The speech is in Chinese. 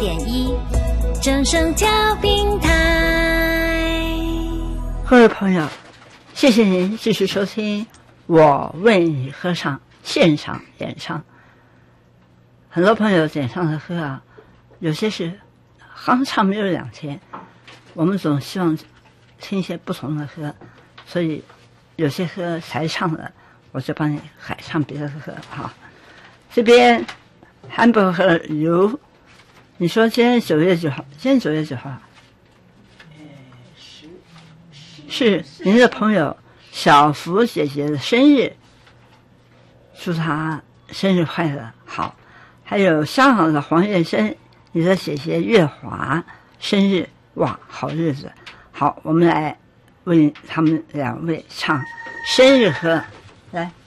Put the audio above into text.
104.1正声调频台。 各位朋友，谢谢您继续收听我为你歌唱现场演唱。很多朋友点唱的歌啊，有些是刚唱没有2天，我们总希望听一些不同的歌，所以有些歌才唱了，我就帮你改唱别的歌哈。这边hamburger 油，你说今天9月9号，今天9月9号，是您的朋友小福姐姐的生日，祝她生日快乐。好，还有香港的黄月珍，你的姐姐月华生日，哇，好日子。好，我们来为他们2位唱生日歌，来。